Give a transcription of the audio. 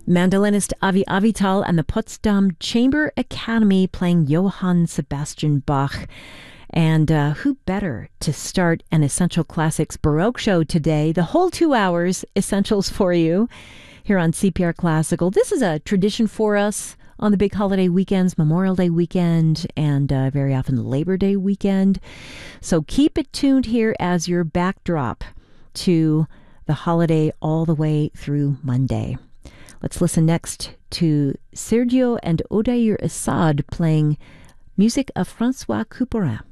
Mandolinist Avi Avital and the Potsdam Chamber Academy playing Johann Sebastian Bach. And who better to start an Essential Classics Baroque show today? The whole 2 hours, essentials for you here on CPR Classical. This is a tradition for us on the big holiday weekends, Memorial Day weekend, and very often Labor Day weekend. So keep it tuned here as your backdrop to the holiday all the way through Monday. Let's listen next to Sergio and Odair Assad playing music of Francois Couperin.